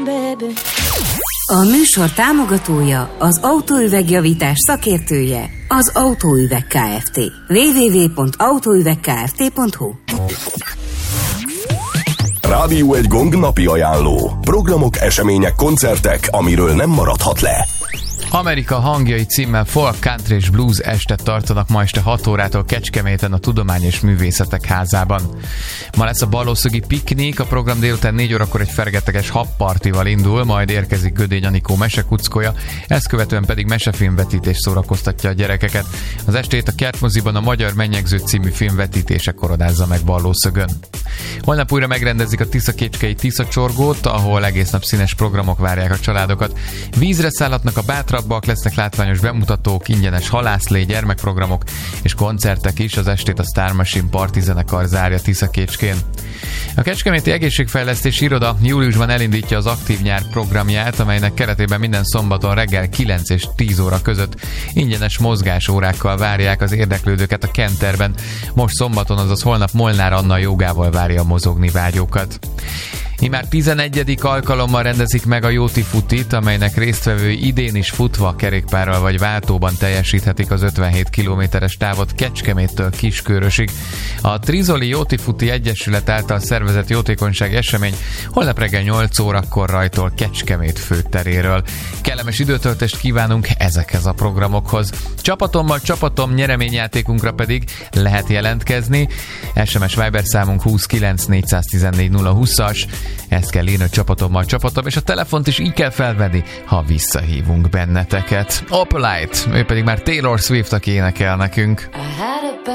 A műsor támogatója, az autóüvegjavítás szakértője, az Autóüveg Kft. www.autóüvegkft.hu. Rádió egy Gong napi ajánló. Programok, események, koncertek, amiről nem maradhat le. Amerika hangjai címmel folk, country és blues estet tartanak ma este 6 órától Kecskeméten a Tudomány és Művészetek Házában. Ma lesz a Ballószögi piknik, a program délután 4 órakor egy fergeteges habpartival indul, majd érkezik Gödény Anikó mesekuckója, ezt követően pedig mesefilmvetítés szórakoztatja a gyerekeket. Az estét a Kertmoziban a Magyar Mennyegző című filmvetítése koronázza meg Ballószögön. Holnap újra megrendezik a Tiszakécskei Tiszacsorgót, ahol egész nap színes programok várják a családokat. Vízre szállhatnak a bátrabbak, lesznek látványos bemutatók, ingyenes halászlé, gyermekprogramok és koncertek is. Az estét a Star Machine Party zenekar zárja Tiszakécskén. A Kecskeméti Egészségfejlesztési Iroda júliusban elindítja az Aktív Nyár programját, amelynek keretében minden szombaton reggel 9 és 10 óra között ingyenes mozgásórákkal várják az érdeklődőket a Kenterben. Most szombaton, azaz holnap Molnár Anna jogával várja a mozogni vágyókat. Immár 11. alkalommal rendezik meg a Jóti Futit, amelynek résztvevői idén is futva, kerékpárral vagy váltóban teljesíthetik az 57 kilométeres távot Kecskeméttől Kiskörösig. A Trizoli Jóti Futi Egyesület által szervezett jótékonysági esemény holnap reggel 8 órakor rajtol Kecskemét főteréről. Kellemes időtöltést kívánunk ezekhez a programokhoz. Csapatom nyereményjátékunkra pedig lehet jelentkezni. SMS Viber számunk 29 414 020-as. Ezt kell írni, hogy csapatom, és a telefont is így kell felvenni, ha visszahívunk benneteket. Opalite, ő pedig már Taylor Swift, aki énekel nekünk.